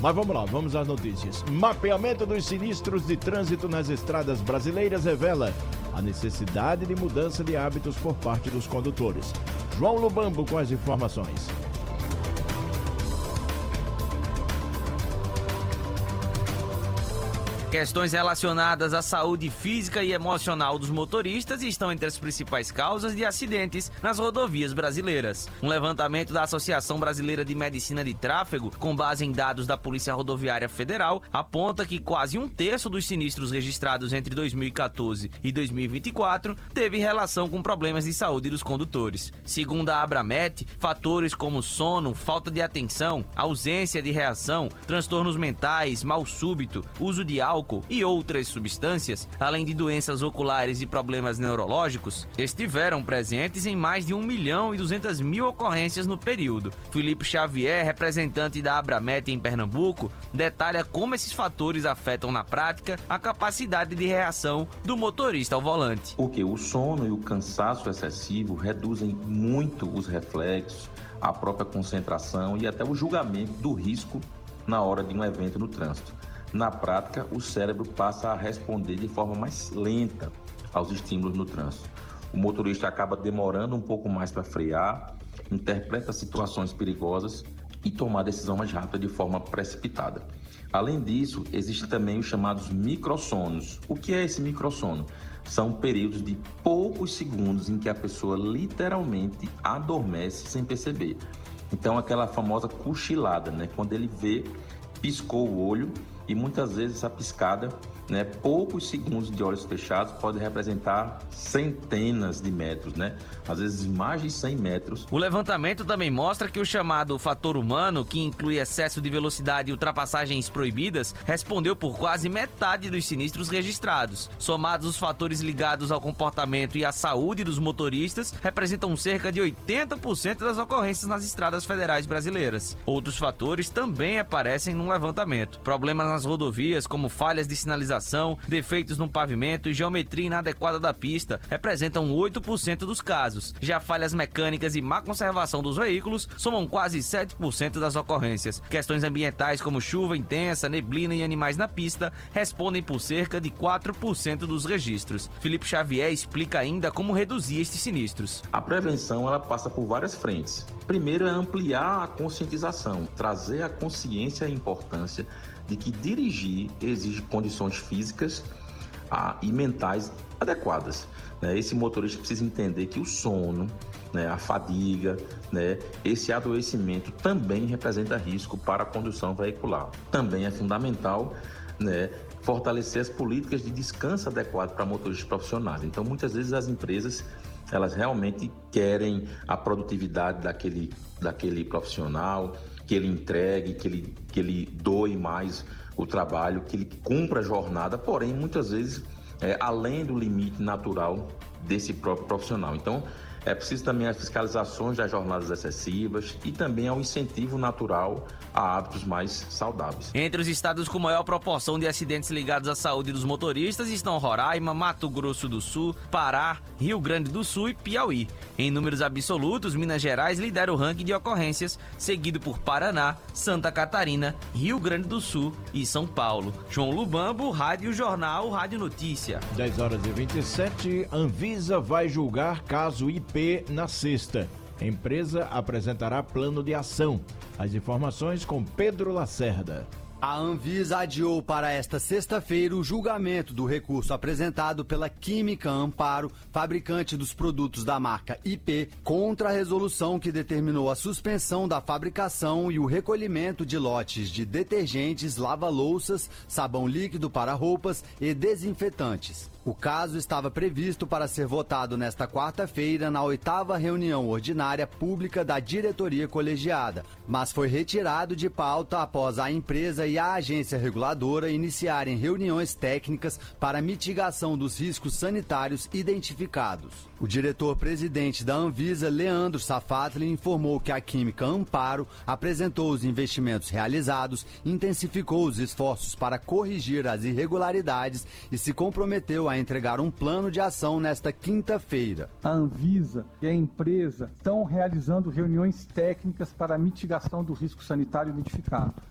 Mas vamos lá, vamos às notícias. Mapeamento dos sinistros de trânsito nas estradas brasileiras revela a necessidade de mudança de hábitos por parte dos condutores. João Lubambo com as informações. Questões relacionadas à saúde física e emocional dos motoristas estão entre as principais causas de acidentes nas rodovias brasileiras. Um levantamento da Associação Brasileira de Medicina de Tráfego, com base em dados da Polícia Rodoviária Federal, aponta que quase um terço dos sinistros registrados entre 2014 e 2024 teve relação com problemas de saúde dos condutores. Segundo a Abramet, fatores como sono, falta de atenção, ausência de reação, transtornos mentais, mal súbito, uso de álcool e outras substâncias, além de doenças oculares e problemas neurológicos, estiveram presentes em mais de 1.200.000 ocorrências no período. Felipe Xavier, representante da Abramet em Pernambuco, detalha como esses fatores afetam na prática a capacidade de reação do motorista ao volante. Porque o sono e o cansaço excessivo reduzem muito os reflexos, a própria concentração e até o julgamento do risco na hora de um evento no trânsito. Na prática, o cérebro passa a responder de forma mais lenta aos estímulos no trânsito. O motorista acaba demorando um pouco mais para frear, interpreta situações perigosas e tomar a decisão mais rápida de forma precipitada. Além disso, existem também os chamados microssonos. O que é esse microssono? São períodos de poucos segundos em que a pessoa literalmente adormece sem perceber. Então, aquela famosa cochilada, né? Quando ele vê, piscou o olho. E muitas vezes essa piscada, poucos segundos de olhos fechados pode representar centenas de metros, às vezes mais de 100 metros. O levantamento também mostra que o chamado fator humano, que inclui excesso de velocidade e ultrapassagens proibidas, respondeu por quase metade dos sinistros registrados. Somados os fatores ligados ao comportamento e à saúde dos motoristas, representam cerca de 80% das ocorrências nas estradas federais brasileiras. Outros fatores também aparecem no levantamento. Problemas nas rodovias, como falhas de sinalização, defeitos no pavimento e geometria inadequada da pista, representam 8% dos casos. Já falhas mecânicas e má conservação dos veículos somam quase 7% das ocorrências. Questões ambientais como chuva intensa, neblina e animais na pista respondem por cerca de 4% dos registros. Felipe Xavier explica ainda como reduzir estes sinistros. A prevenção ela passa por várias frentes. Primeiro é ampliar a conscientização, trazer a consciência e a importância de que dirigir exige condições físicas e mentais adequadas. Esse motorista precisa entender que o sono, a fadiga, esse adoecimento também representa risco para a condução veicular. Também é fundamental fortalecer as políticas de descanso adequado para motoristas profissionais. Então, muitas vezes as empresas elas realmente querem a produtividade daquele profissional, que ele entregue, que ele doe mais o trabalho, que ele cumpra a jornada, porém, muitas vezes, além do limite natural desse próprio profissional. Então, é preciso também as fiscalizações das jornadas excessivas e também ao incentivo natural a hábitos mais saudáveis. Entre os estados com maior proporção de acidentes ligados à saúde dos motoristas estão Roraima, Mato Grosso do Sul, Pará, Rio Grande do Sul e Piauí. Em números absolutos, Minas Gerais lidera o ranking de ocorrências, seguido por Paraná, Santa Catarina, Rio Grande do Sul e São Paulo. João Lubambo, Rádio Jornal, Rádio Notícia. 10h27, Anvisa vai julgar caso IP na sexta. A empresa apresentará plano de ação. As informações com Pedro Lacerda. A Anvisa adiou para esta sexta-feira o julgamento do recurso apresentado pela Química Amparo, fabricante dos produtos da marca IP, contra a resolução que determinou a suspensão da fabricação e o recolhimento de lotes de detergentes, lava-louças, sabão líquido para roupas e desinfetantes. O caso estava previsto para ser votado nesta quarta-feira na 8ª reunião ordinária pública da diretoria colegiada, mas foi retirado de pauta após a empresa e a agência reguladora iniciarem reuniões técnicas para mitigação dos riscos sanitários identificados. O diretor-presidente da Anvisa, Leandro Safatli, informou que a Química Amparo apresentou os investimentos realizados, intensificou os esforços para corrigir as irregularidades e se comprometeu a entregar um plano de ação nesta quinta-feira. A Anvisa e a empresa estão realizando reuniões técnicas para a mitigação do risco sanitário identificado.